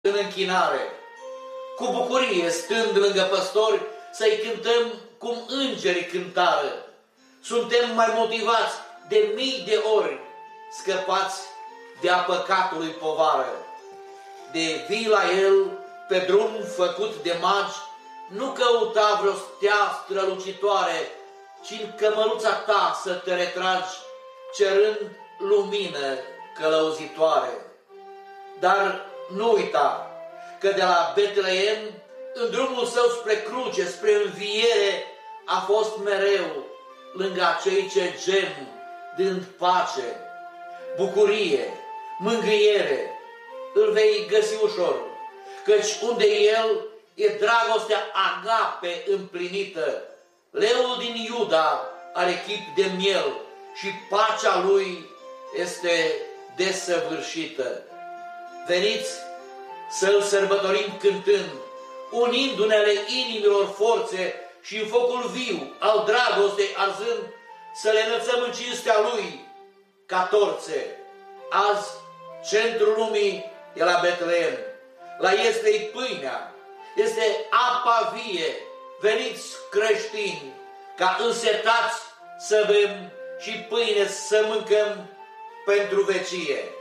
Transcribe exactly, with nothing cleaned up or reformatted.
în închinare, cu bucurie, stând lângă păstori, să-i cântăm cum îngerii cântară. Suntem mai motivați de mii de ori, scăpați de-a păcatului povară. De vii la El, pe drum făcut de magi, nu căuta vreo stea strălucitoare, ci în cămăruța ta să te retragi, cerând lumină călăuzitoare. Dar nu uita că de la Betleem, în drumul său spre cruce, spre înviere, a fost mereu lângă acei ce gem, dând pace, bucurie, mângâiere. Îl vei găsi ușor, căci unde El e dragostea agape împlinită. Leul din Iuda are chip de miel și pacea Lui este desăvârșită. Veniți să-L sărbătorim cântând, unindu-ne-le inimilor forțe și în focul viu al dragostei arzând, să le înălțăm în cinstea Lui ca torțe. Azi, centrul lumii e la Betleem. La este-i pâinea, este apa vie. Veniți, creștini, ca însetați să bem și pâine să mâncăm pentru vecie.